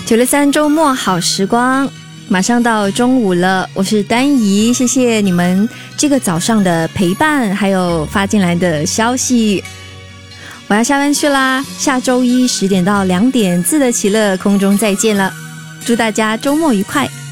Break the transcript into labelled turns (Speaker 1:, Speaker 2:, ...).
Speaker 1: 963周末好时光，马上到中午了，我是丹怡，谢谢你们这个早上的陪伴，还有发进来的消息。我要下班去啦，下周一10点到2点自得其乐空中再见了，祝大家周末愉快。